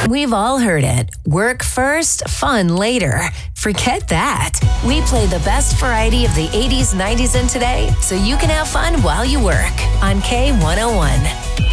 We've all heard it. Work first, fun later. Forget that. We play the best variety of the 80s, 90s, and today so you can have fun while you work on K101.